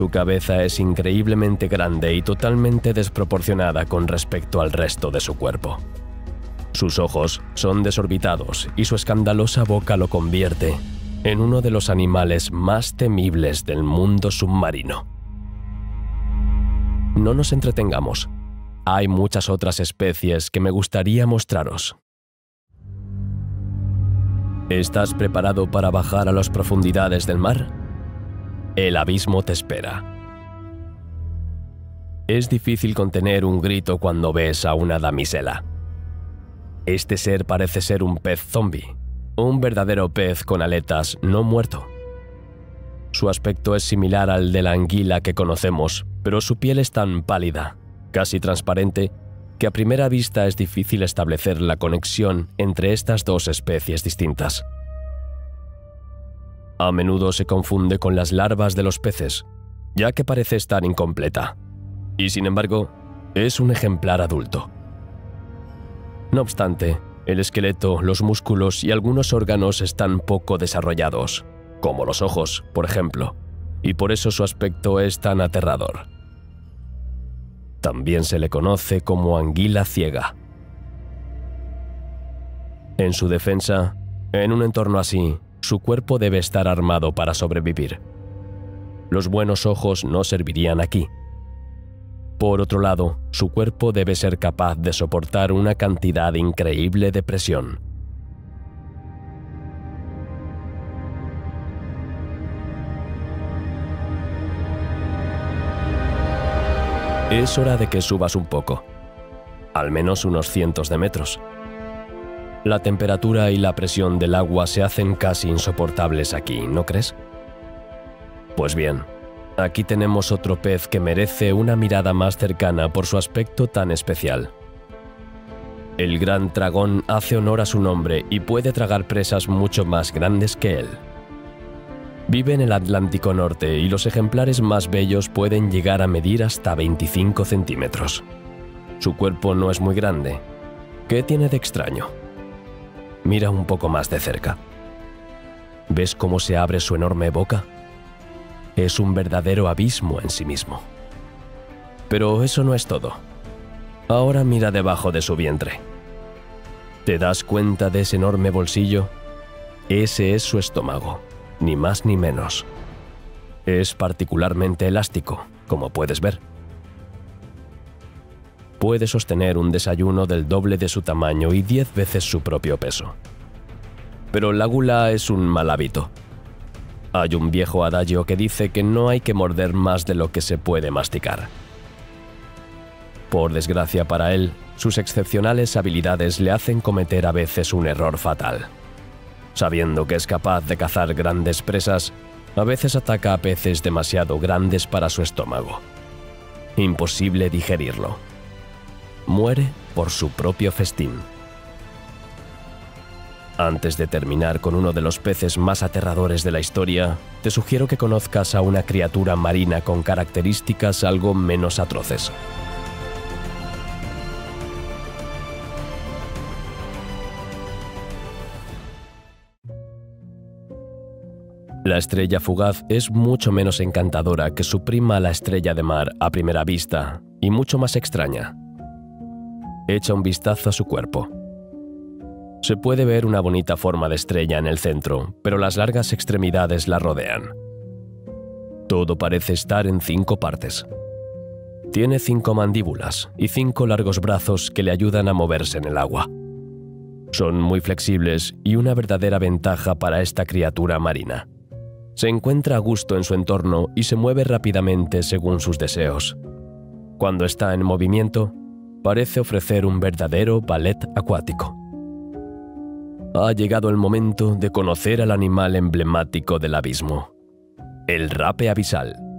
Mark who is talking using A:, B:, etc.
A: Su cabeza es increíblemente grande y totalmente desproporcionada con respecto al resto de su cuerpo. Sus ojos son desorbitados y su escandalosa boca lo convierte en uno de los animales más temibles del mundo submarino. No nos entretengamos. Hay muchas otras especies que me gustaría mostraros. ¿Estás preparado para bajar a las profundidades del mar? El abismo te espera. Es difícil contener un grito cuando ves a una damisela. Este ser parece ser un pez zombie, un verdadero pez con aletas no muerto. Su aspecto es similar al de la anguila que conocemos, pero su piel es tan pálida, casi transparente, que a primera vista es difícil establecer la conexión entre estas dos especies distintas. A menudo se confunde con las larvas de los peces, ya que parece estar incompleta, y sin embargo, es un ejemplar adulto. No obstante, el esqueleto, los músculos y algunos órganos están poco desarrollados, como los ojos, por ejemplo, y por eso su aspecto es tan aterrador. También se le conoce como anguila ciega. En su defensa, en un entorno así, su cuerpo debe estar armado para sobrevivir. Los buenos ojos no servirían aquí. Por otro lado, su cuerpo debe ser capaz de soportar una cantidad increíble de presión. Es hora de que subas un poco, al menos unos cientos de metros. La temperatura y la presión del agua se hacen casi insoportables aquí, ¿no crees? Pues bien, aquí tenemos otro pez que merece una mirada más cercana por su aspecto tan especial. El gran dragón hace honor a su nombre y puede tragar presas mucho más grandes que él. Vive en el Atlántico Norte y los ejemplares más bellos pueden llegar a medir hasta 25 centímetros. Su cuerpo no es muy grande. ¿Qué tiene de extraño? Mira un poco más de cerca. ¿Ves cómo se abre su enorme boca? Es un verdadero abismo en sí mismo. Pero eso no es todo. Ahora mira debajo de su vientre. ¿Te das cuenta de ese enorme bolsillo? Ese es su estómago, ni más ni menos. Es particularmente elástico, como puedes ver. Puede sostener un desayuno del doble de su tamaño y 10 veces su propio peso. Pero la gula es un mal hábito. Hay un viejo adagio que dice que no hay que morder más de lo que se puede masticar. Por desgracia para él, sus excepcionales habilidades le hacen cometer a veces un error fatal. Sabiendo que es capaz de cazar grandes presas, a veces ataca a peces demasiado grandes para su estómago. Imposible digerirlo. Muere por su propio festín. Antes de terminar con uno de los peces más aterradores de la historia, te sugiero que conozcas a una criatura marina con características algo menos atroces. La estrella fugaz es mucho menos encantadora que su prima la estrella de mar a primera vista y mucho más extraña. Echa un vistazo a su cuerpo. Se puede ver una bonita forma de estrella en el centro, pero las largas extremidades la rodean. Todo parece estar en 5 partes. Tiene 5 mandíbulas y 5 largos brazos que le ayudan a moverse en el agua. Son muy flexibles y una verdadera ventaja para esta criatura marina. Se encuentra a gusto en su entorno y se mueve rápidamente según sus deseos. Cuando está en movimiento, parece ofrecer un verdadero ballet acuático. Ha llegado el momento de conocer al animal emblemático del abismo, el rape abisal.